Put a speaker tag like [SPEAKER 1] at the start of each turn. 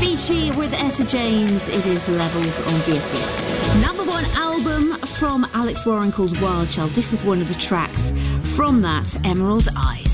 [SPEAKER 1] Avicii with Etta James. It is Levels on BFBS. Number one album from Alex Warren called Wild Child. This is one of the tracks from that, Emerald Eyes.